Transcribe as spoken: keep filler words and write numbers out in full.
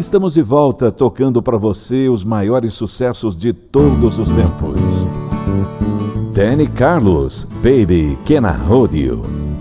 Estamos de volta tocando para você os maiores sucessos de todos os tempos. Danny Carlos, Baby Can I Hold You?